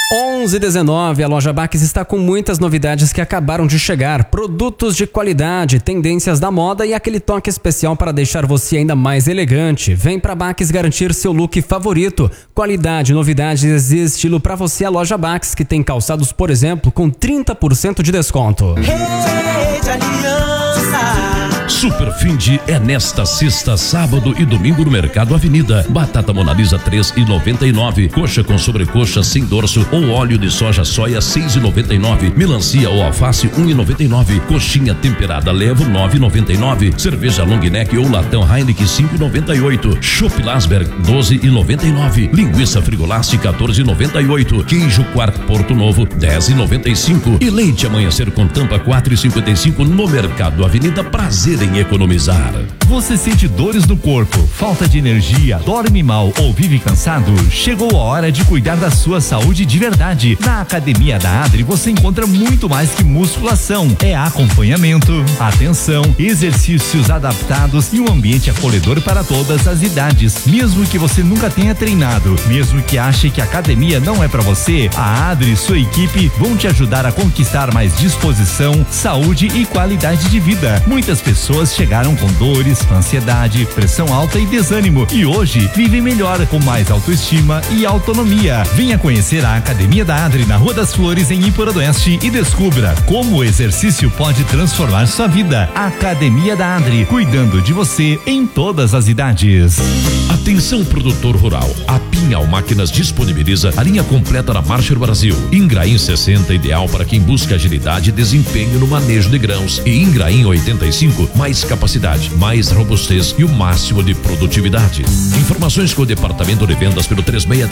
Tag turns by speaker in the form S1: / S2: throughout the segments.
S1: 11h19, a loja Baques está com muitas novidades que acabaram de chegar. Produtos de qualidade, tendências da moda e aquele toque especial para deixar você ainda mais elegante. Vem pra Baques garantir seu look favorito. Qualidade, novidades e estilo para você. A loja Baques, que tem calçados, por exemplo, com 30% de desconto.
S2: Rede Aliança.
S3: Super Finde é nesta sexta, sábado e domingo no Mercado Avenida. Batata Monalisa 3,99. Coxa com sobrecoxa sem dorso ou óleo de soja soia 6,99. Melancia ou alface 1,99. Coxinha temperada levo 9,99. Cerveja long neck ou latão Heineken 5,98. Chopp Lasberg 12,99. Linguiça Frigolaste 14,98. Queijo Quark Porto Novo 10,95. E leite Amanhecer com tampa 4,55 no Mercado Avenida. Prazer em economizar.
S4: Você sente dores no corpo, falta de energia, dorme mal ou vive cansado? Chegou a hora de cuidar da sua saúde de verdade. Na Academia da Adri você encontra muito mais que musculação. É acompanhamento, atenção, exercícios adaptados e um ambiente acolhedor para todas as idades. Mesmo que você nunca tenha treinado, mesmo que ache que a academia não é para você, a Adri e sua equipe vão te ajudar a conquistar mais disposição, saúde e qualidade de vida. Muitas pessoas chegaram com dores, ansiedade, pressão alta e desânimo e hoje vivem melhor, com mais autoestima e autonomia. Venha conhecer a Academia da Adri na Rua das Flores, em Iporã-do-Oeste, e descubra como o exercício pode transformar sua vida. Academia da Adri, cuidando de você em todas as idades.
S3: Atenção, produtor rural. A Pinhal Máquinas disponibiliza a linha completa da Marcher Brasil. Ingrain 60, ideal para quem busca agilidade e desempenho no manejo de grãos, e Ingrain 85, mais capacidade, mais robustez e o máximo de produtividade. Informações com o departamento de vendas pelo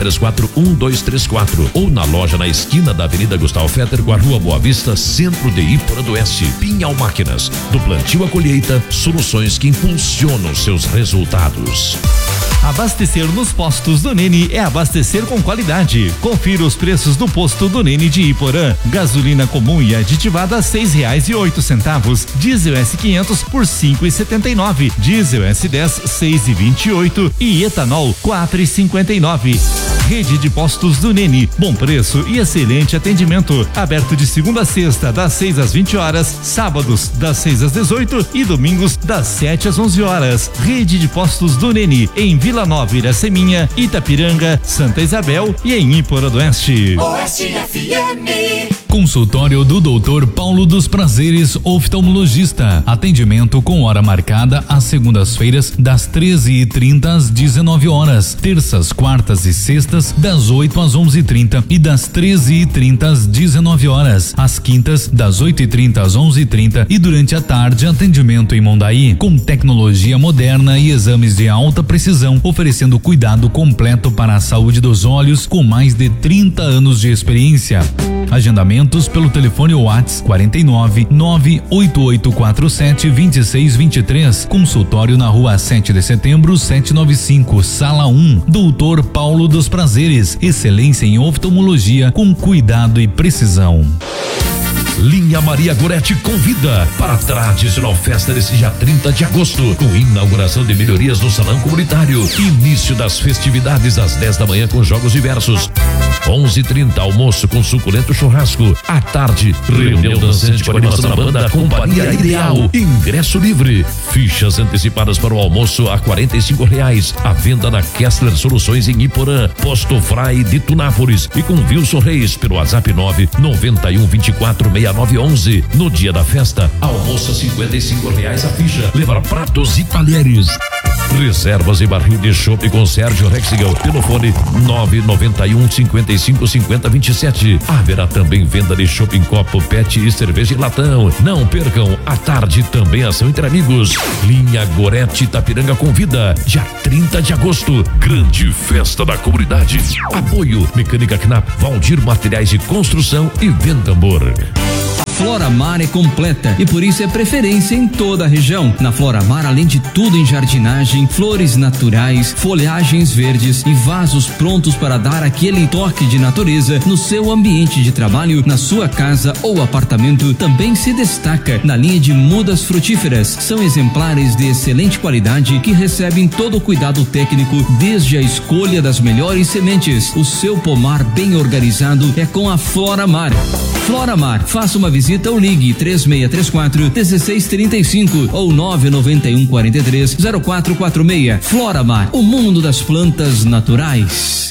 S3: 3634-1234 ou na loja na esquina da Avenida Gustavo Fetter com a Rua Boa Vista, centro de Iporã-do-Oeste. Pinhal Máquinas, do plantio à colheita, soluções que impulsionam seus resultados.
S4: Abastecer nos postos do Nene é abastecer com qualidade. Confira os preços do posto do Nene de Iporã. Gasolina comum e aditivada R$6,08. Diesel S500 por R$5,79. Diesel S10 R$6,28 e etanol R$4,59. Rede de postos do Nene, bom preço e excelente atendimento. Aberto de segunda a sexta das 6 às 20 horas, sábados das 6 às 18 e domingos das 7 às 11 horas. Rede de postos do Nene em Vila Nova, Iraceminha, Itapiranga, Santa Isabel e em Iporã-do-Oeste.
S2: Oeste FM.
S5: Consultório do Dr. Paulo dos Prazeres, oftalmologista. Atendimento com hora marcada às segundas-feiras das 13h30 às 19 horas, terças, quartas e sextas das 8 às 11h30 e das 13h30 às 19 horas, às quintas das 8h30 às 11h30 e durante a tarde atendimento em Mondaí com tecnologia moderna e exames de alta precisão, oferecendo cuidado completo para a saúde dos olhos com mais de 30 anos de experiência. Agendamentos pelo telefone WhatsApp 49 98847 2623. Consultório na Rua 7 de Setembro 795, Sala 1. Doutor Paulo dos Prazeres, excelência em oftalmologia com cuidado e precisão.
S3: Linha Maria Goretti convida para a tradicional festa desse dia 30 de agosto, com inauguração de melhorias no salão comunitário, início das festividades às 10 da manhã com jogos diversos, 11h30 almoço com suculento churrasco, à tarde reunião dançante com animação da banda Companhia Ideal, ingresso livre, fichas antecipadas para o almoço a R$45, à venda na Kessler Soluções em Iporã, Posto Frai de Tunápolis e com Wilson Reis pelo WhatsApp 991246911. No dia da festa, almoço a R$55 a ficha, levar pratos e talheres. Reservas e barril de chopp com Sérgio Rexigal, telefone 991 55 50 27. Haverá também venda de chopp em copo, pet e cerveja em latão. Não percam, à tarde também ação entre amigos. Linha Goretti Itapiranga convida, dia 30 de agosto, grande festa da comunidade. Apoio Mecânica Knapp, Valdir Materiais de Construção e Ventambor.
S6: Flora Mar é completa e por isso é preferência em toda a região. Na Flora Mar, além de tudo em jardinagem, flores naturais, folhagens verdes e vasos prontos para dar aquele toque de natureza no seu ambiente de trabalho, na sua casa ou apartamento, também se destaca na linha de mudas frutíferas. São exemplares de excelente qualidade que recebem todo o cuidado técnico, desde a escolha das melhores sementes. O seu pomar bem organizado é com a Flora Mar. Flora Mar, faça uma visita ou ligue 3634-1635 ou 99143-0446. Flora Mar, o mundo das plantas naturais.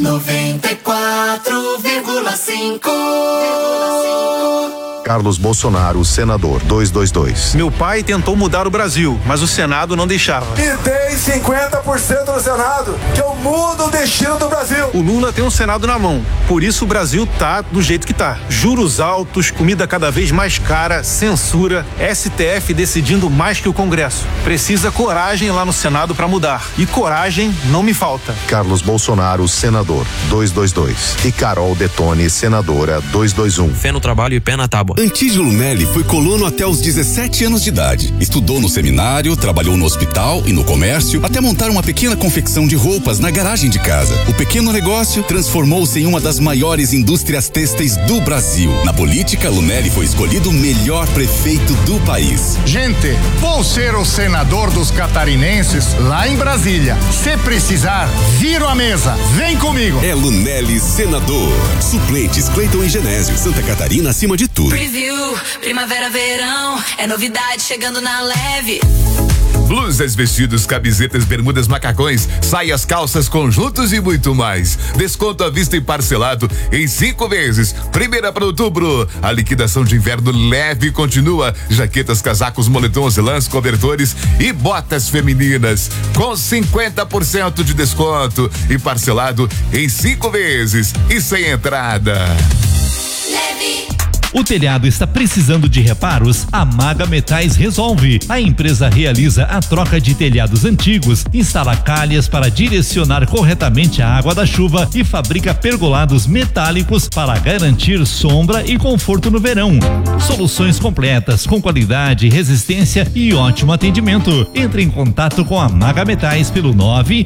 S2: 94,5.
S7: Carlos Bolsonaro, senador, 222.
S8: Meu pai tentou mudar o Brasil, mas o Senado não deixava.
S9: E tem 50% no Senado, que eu mudo o destino do Brasil.
S8: O Lula tem um Senado na mão, por isso o Brasil tá do jeito que tá. Juros altos, comida cada vez mais cara, censura, STF decidindo mais que o Congresso. Precisa coragem lá no Senado pra mudar. E coragem não me falta.
S7: Carlos Bolsonaro, senador, 222. E Carol Detone, senadora, 221.
S10: Fé no trabalho e pé na tábua.
S11: Antídio Lunelli foi colono até os 17 anos de idade. Estudou no seminário, trabalhou no hospital e no comércio, até montar uma pequena confecção de roupas na garagem de casa. O pequeno negócio transformou-se em uma das maiores indústrias têxteis do Brasil. Na política, Lunelli foi escolhido o melhor prefeito do país.
S12: Gente, vou ser o senador dos catarinenses lá em Brasília. Se precisar, viro a mesa. Vem comigo.
S11: É Lunelli, senador. Suplentes Cleiton e Genésio. Santa Catarina acima de tudo.
S13: Preview, primavera, verão, é novidade chegando na leve.
S14: Blusas, vestidos, camisetas, bermudas, macacões, saias, calças, conjuntos e muito mais. Desconto à vista e parcelado em 5 vezes. 1º para outubro. A liquidação de inverno leve continua. Jaquetas, casacos, moletons, lãs, cobertores e botas femininas com 50% de desconto e parcelado em 5 vezes e sem entrada.
S13: Leve.
S4: O telhado está precisando de reparos? A Maga Metais resolve. A empresa realiza a troca de telhados antigos, instala calhas para direcionar corretamente a água da chuva e fabrica pergolados metálicos para garantir sombra e conforto no verão. Soluções completas com qualidade, resistência e ótimo atendimento. Entre em contato com a Maga Metais pelo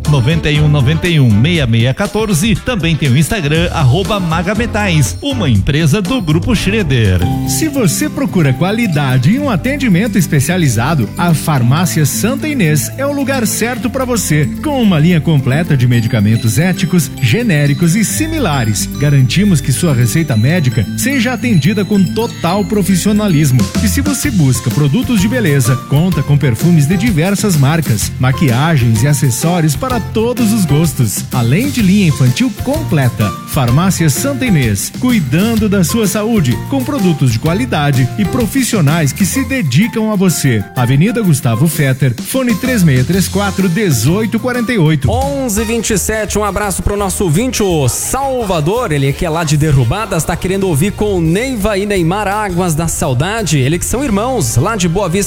S4: 991916614. Também tem o Instagram @Magametais, uma empresa do Grupo Schroeder.
S15: Se você procura qualidade e um atendimento especializado, a Farmácia Santa Inês é o lugar certo para você. Com uma linha completa de medicamentos éticos, genéricos e similares, garantimos que sua receita médica seja atendida com total profissionalismo. E se você busca produtos de beleza, conta com perfumes de diversas marcas, maquiagens e acessórios para todos os gostos, além de linha infantil completa. Farmácia Santa Inês, cuidando da sua saúde com produtos de qualidade e profissionais que se dedicam a você. Avenida Gustavo Fetter, fone 3634-1848.
S1: 11:27. Um abraço pro nosso ouvinte, o Salvador, ele que é lá de Derrubadas, tá querendo ouvir com Neiva e Neymar Águas da Saudade. Eles que são irmãos lá de Boa Vista